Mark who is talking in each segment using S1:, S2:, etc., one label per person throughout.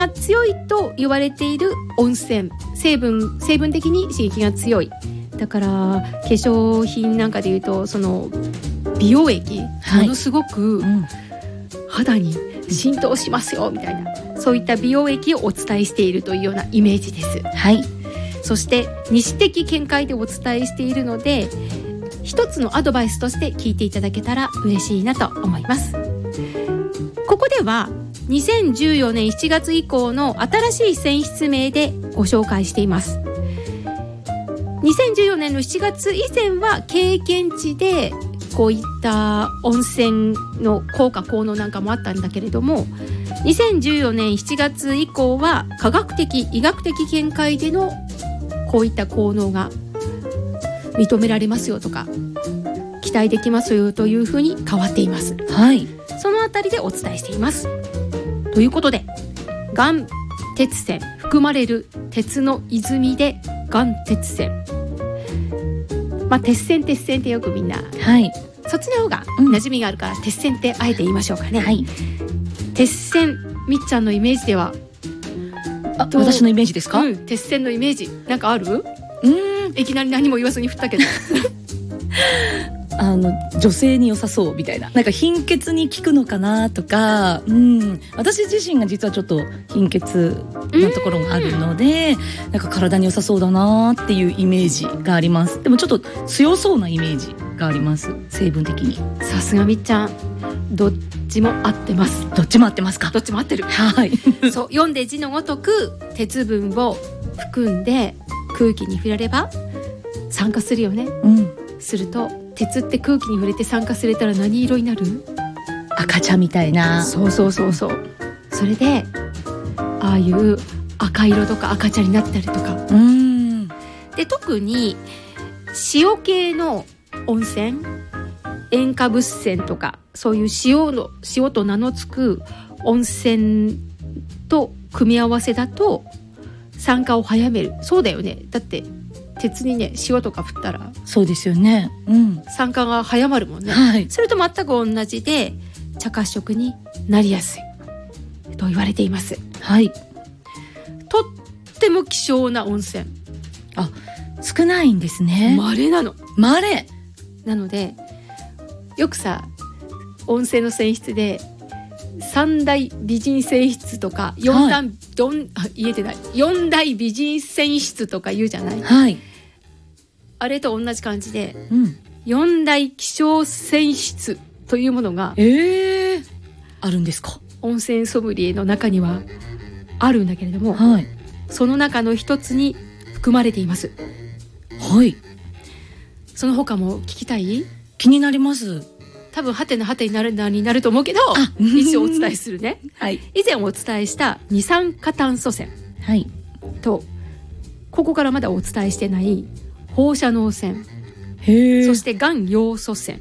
S1: が強いと言われている温泉、成分的に刺激が強い。だから化粧品なんかでいうとその美容液、ものすごく肌に浸透しますよみたいな、そういった美容液をお伝えしているというようなイメージです。
S2: はい。そ
S1: して西的見解でお伝えしているので、一つのアドバイスとして聞いていただけたら嬉しいなと思います。ここでは2014年7月以降の新しい泉質名でご紹介しています。2014年の7月以前は経験値でこういった温泉の効果効能なんかもあったんだけれども、2014年7月以降は科学的医学的見解でのこういった効能が認められますよとか期待できますよというふうに変わっています。
S2: はい。
S1: そのあたりでお伝えしています。ということで、岩鉄泉、含まれる鉄の泉で岩鉄泉、鉄泉ってよくみんな、
S2: はい、
S1: そっちの方が馴染みがあるから、鉄泉ってあえて言いましょうかね。はい。鉄泉、みっちゃんのイメージでは、
S2: 私のイメージですか？
S1: 鉄泉のイメージなんかある？いきなり何も言わずに振ったけど
S2: 女性に良さそうみたいな、なんか貧血に効くのかなとか、私自身が実はちょっと貧血なところがあるので、なんか体に良さそうだなっていうイメージがあります。でもちょっと強そうなイメージがあります、成分的に。
S1: さすがみっちゃん、どっちも合ってます。
S2: どっちも合ってますか？
S1: どっちも合ってる。
S2: はい
S1: そう、読んで字のごとく鉄分を含んで空気に触れれば酸化するよね。すると鉄って空気に触れて酸化されたら何色になる？
S2: 赤茶みたいな。
S1: そう。それでああいう赤色とか赤茶になったりとか。で、特に塩系の温泉、塩化物泉とかそういう塩と名の付く温泉と組み合わせだと酸化を早める。そうだよね。だって鉄にね、塩とか振ったら
S2: そうですよね、
S1: 酸化が早まるもんね。それと全く同じで茶褐色になりやすいと言われています。
S2: はい。
S1: とっても希少な温泉。
S2: 少ないんですね。
S1: 稀なの。
S2: 稀
S1: なので、よくさ、温泉の泉質で三大美人泉質とか四大美人泉質とか言うじゃない。
S2: はい。
S1: あれと同じ感じで、四大希少泉質というものが、
S2: あるんですか？
S1: 温泉ソムリエの中にはあるんだけれども、その中の一つに含まれています。
S2: はい。
S1: その他も聞きたい？
S2: 気になります。
S1: 多分ハテナになると思うけど、一応お伝えするね。はい。以前お伝えした二酸化炭素泉、と、ここからまだお伝えしてない放射能泉、そして岩ヨウ素泉、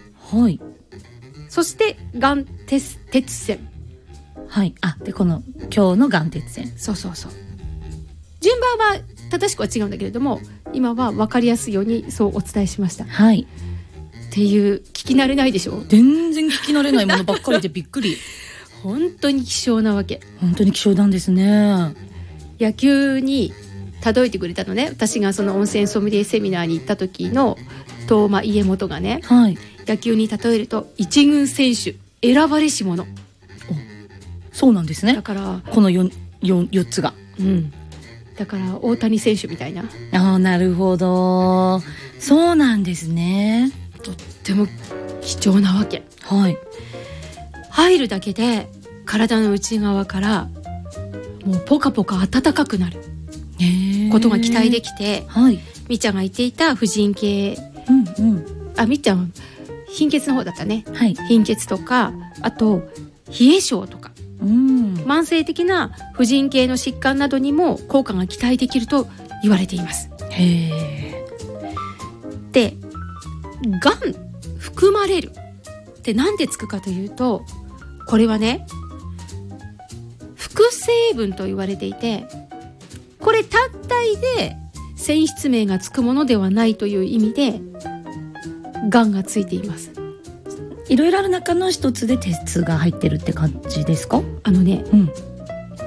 S1: そして岩鉄泉。
S2: でこの今日の岩鉄泉。
S1: そう。順番は正しくは違うんだけれども、今は分かりやすいようにそうお伝えしました。っていう、聞き慣れないでしょ？
S2: 全然聞き慣れないものばっかりでびっくり。
S1: 本当に希少なわけ。
S2: 本当に希少なんですね。
S1: 野球に例えてくれたのね。私がその温泉ソムリエセミナーに行った時の東間家元がね、野球に例えると一軍選手、選ばれし者。
S2: そうなんですね。
S1: だから
S2: この 4つが、
S1: だから大谷選手みたいな。
S2: なるほど、そうなんですね。
S1: とっても貴重なわけ。入るだけで体の内側からもうポカポカ暖かくなることが期待できて、みっちゃんが言っていた婦人系、みっちゃん貧血の方だったね。貧血とか、あと冷え性とか、慢性的な婦人系の疾患などにも効果が期待できると言われています。で、がん含まれるってなんでつくかというと、これはね、副成分と言われていて、これ単体で泉質名がつくものではないという意味でがんがついています。
S2: いろいろある中の一つで鉄が入ってるって感じですか？